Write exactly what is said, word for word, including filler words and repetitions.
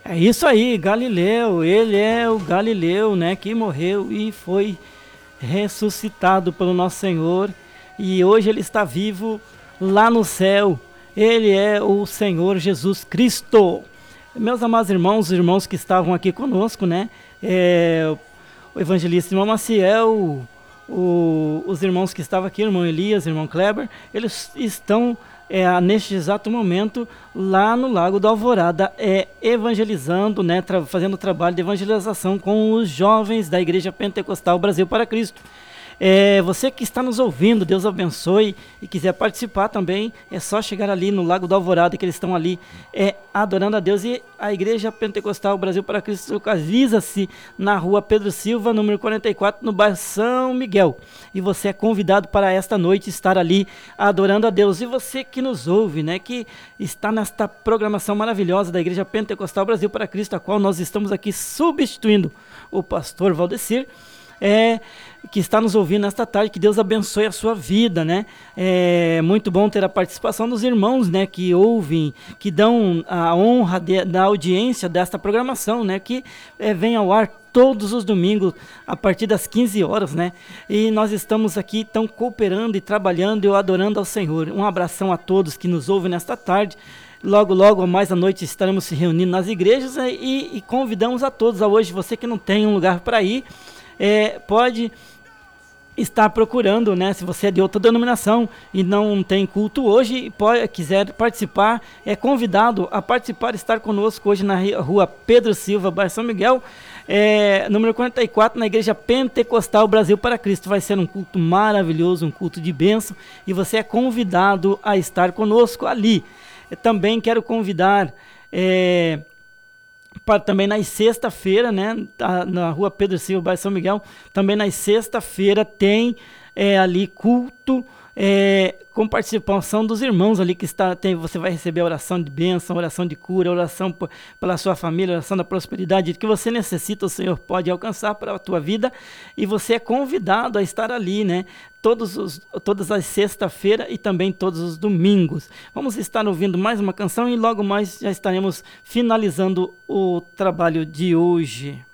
É isso aí, Galileu, ele é o Galileu, né, que morreu e foi ressuscitado pelo nosso Senhor, e hoje ele está vivo lá no céu. Ele é o Senhor Jesus Cristo. Meus amados irmãos, os irmãos que estavam aqui conosco, né, é, o evangelista irmão Maciel, o, os irmãos que estavam aqui, irmão Elias, irmão Kleber, eles estão É, neste exato momento, lá no Lago da Alvorada, é, evangelizando, né, tra fazendo trabalho de evangelização com os jovens da Igreja Pentecostal Brasil para Cristo. É, você que está nos ouvindo, Deus abençoe, e quiser participar também, é só chegar ali no Lago da Alvorada, que eles estão ali é, adorando a Deus. E a Igreja Pentecostal Brasil para Cristo localiza-se na rua Pedro Silva, número quarenta e quatro, no bairro São Miguel. E você é convidado para esta noite estar ali adorando a Deus. E você que nos ouve, né, que está nesta programação maravilhosa da Igreja Pentecostal Brasil para Cristo, a qual nós estamos aqui substituindo o pastor Valdecir, é, que está nos ouvindo nesta tarde, que Deus abençoe a sua vida, né? É muito bom ter a participação dos irmãos, né, que ouvem, que dão a honra de, da audiência desta programação, né, que é, vem ao ar todos os domingos, a partir das quinze horas, né? E nós estamos aqui, tão cooperando e trabalhando e adorando ao Senhor. Um abração a todos que nos ouvem nesta tarde. Logo, logo, mais à noite, estaremos se reunindo nas igrejas, né, e, e convidamos a todos a hoje, você que não tem um lugar para ir, É, pode estar procurando, né? Se você é de outra denominação e não tem culto hoje e pode, quiser participar, é convidado a participar, estar conosco hoje na rua Pedro Silva, bairro São Miguel, é, número quarenta e quatro, na Igreja Pentecostal Brasil para Cristo. Vai ser um culto maravilhoso, um culto de bênção, e você é convidado a estar conosco ali. Eu também quero convidar é, para, também nas sexta-feira, né, na rua Pedro Silva, bairro São Miguel, também nas sexta-feira tem é, ali culto é, com participação dos irmãos ali, que está, tem, você vai receber a oração de bênção, oração de cura, oração por, pela sua família, oração da prosperidade, que você necessita, o Senhor pode alcançar para a tua vida, e você é convidado a estar ali, né, todos os, todas as sexta-feira e também todos os domingos. Vamos estar ouvindo mais uma canção e logo mais já estaremos finalizando o trabalho de hoje.